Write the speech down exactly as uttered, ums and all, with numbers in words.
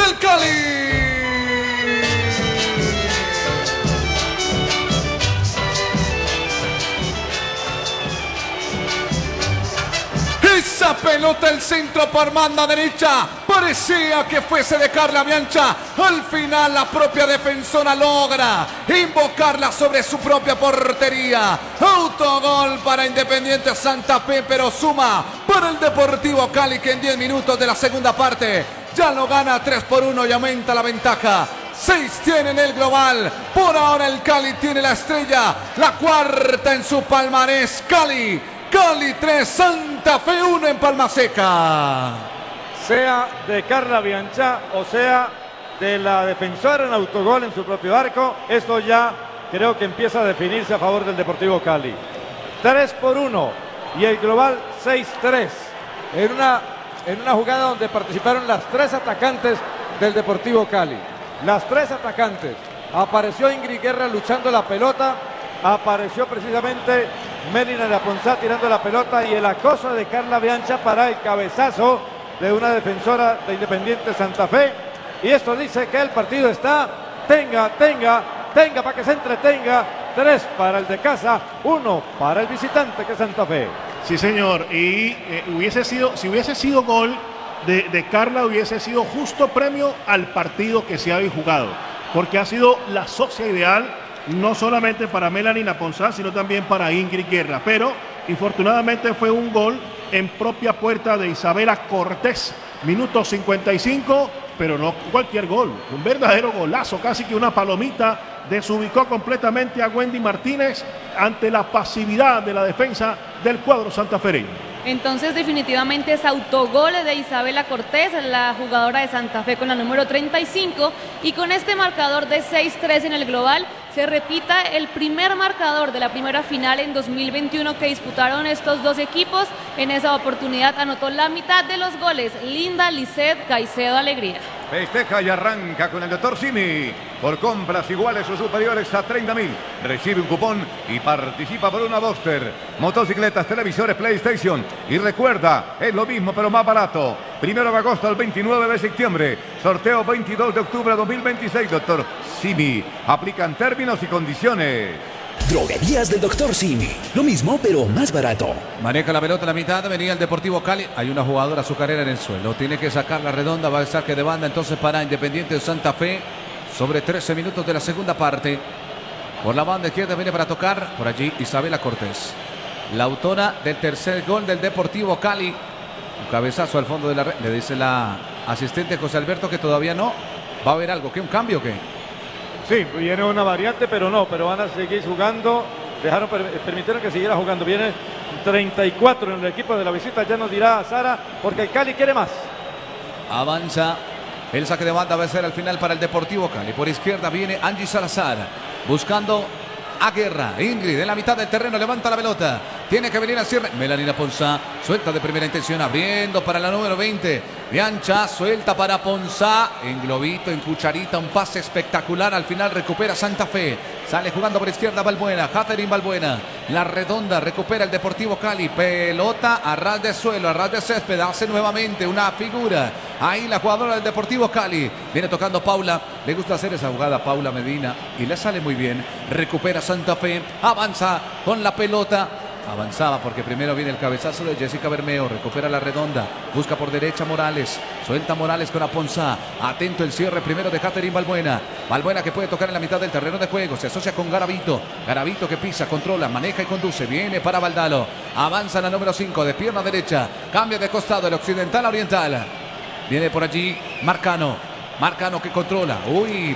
del Cali. Esa pelota, el centro por banda derecha, parecía que fuese de Carla Bianchi. Al final la propia defensora logra invocarla sobre su propia portería. Autogol para Independiente Santa Fe, pero suma para el Deportivo Cali, que en diez minutos de la segunda parte ya lo gana tres por uno y aumenta la ventaja. seis tiene en el global. Por ahora el Cali tiene la estrella, la cuarta en su palmarés. Cali Cali tres, Santa Fe uno en Palma Seca. Sea de Carla Bianchi o sea de la defensora en autogol en su propio arco, esto ya creo que empieza a definirse a favor del Deportivo Cali. tres por uno y el global seis tres. En una, en una jugada donde participaron las tres atacantes del Deportivo Cali. Las tres atacantes. Apareció Ingrid Guerra luchando la pelota. Apareció precisamente Melina de Aponzá tirando la pelota y el acoso de Carla Bianchi para el cabezazo de una defensora de Independiente Santa Fe. Y esto dice que el partido está tenga, tenga, tenga para que se entretenga. Tres para el de casa, uno para el visitante que es Santa Fe. Sí, señor. Y eh, hubiese sido, si hubiese sido gol de, de Carla, hubiese sido justo premio al partido que se había jugado. Porque ha sido la socia ideal, no solamente para Melanie Aponzá, sino también para Ingrid Guerra. Pero, infortunadamente, fue un gol en propia puerta de Isabela Cortés. Minuto cincuenta y cinco, pero no cualquier gol. Un verdadero golazo, casi que una palomita. Desubicó completamente a Wendy Martínez ante la pasividad de la defensa del cuadro santafereño. Entonces definitivamente es autogol de Isabela Cortés, la jugadora de Santa Fe con la número treinta y cinco, y con este marcador de seis tres en el global se repita el primer marcador de la primera final en dos mil veintiuno que disputaron estos dos equipos. En esa oportunidad anotó la mitad de los goles Linda Lisset Caicedo Alegría. Festeja y arranca con el doctor Simi. Por compras iguales o superiores a treinta mil. Recibe un cupón y participa por una Boxster. Motocicletas, televisores, PlayStation. Y recuerda, es lo mismo pero más barato. Primero de agosto al veintinueve de septiembre. Sorteo veintidós de octubre de dos mil veintiséis, doctor Simi. Aplican términos y condiciones. Droguerías del doctor Simi. Lo mismo, pero más barato. Maneja la pelota a la mitad, venía el Deportivo Cali. Hay una jugadora azucarera en el suelo. Tiene que sacar la redonda, va el saque de banda entonces para Independiente de Santa Fe. Sobre trece minutos de la segunda parte. Por la banda izquierda viene para tocar. Por allí Isabela Cortés. La autora del tercer gol del Deportivo Cali. Un cabezazo al fondo de la red. Le dice la asistente José Alberto que todavía no. ¿Va a haber algo? ¿Qué? ¿Un cambio o qué? Sí, viene una variante, pero no, pero van a seguir jugando. Dejaron, permitieron que siguiera jugando. Viene treinta y cuatro en el equipo de la visita. Ya nos dirá Sara, porque el Cali quiere más. Avanza. El saque de banda va a ser al final para el Deportivo Cali. Por izquierda viene Angie Salazar. Buscando a Guerra. Ingrid en la mitad del terreno levanta la pelota. Tiene que venir al cierre. Melanie Aponzá suelta de primera intención. Abriendo para la número veinte. Bianchi suelta para Aponzá. En globito, en cucharita. Un pase espectacular. Al final recupera Santa Fe. Sale jugando por izquierda Balbuena. Catherine Balbuena. La redonda recupera el Deportivo Cali. Pelota a ras de suelo, a ras de césped. Hace nuevamente una figura. Ahí la jugadora del Deportivo Cali. Viene tocando Paula. Le gusta hacer esa jugada a Paula Medina. Y le sale muy bien. Recupera Santa Fe. Avanza con la pelota. Avanzaba porque primero viene el cabezazo de Jessica Bermeo. Recupera la redonda. Busca por derecha Morales. Suelta Morales con Aponzá. Atento el cierre primero de Catherine Balbuena. Balbuena que puede tocar en la mitad del terreno de juego. Se asocia con Garavito. Garavito que pisa, controla, maneja y conduce. Viene para Valdalo. Avanza la número cinco de pierna derecha. Cambia de costado el occidental a oriental. Viene por allí Marcano. Marcano que controla. Uy,